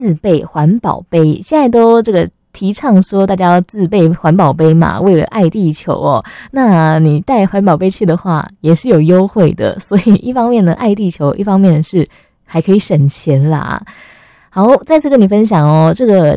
自备环保杯，现在都这个提倡说大家要自备环保杯嘛，为了爱地球哦。那你带环保杯去的话，也是有优惠的，所以一方面呢爱地球，一方面是还可以省钱啦。好，再次跟你分享哦，这个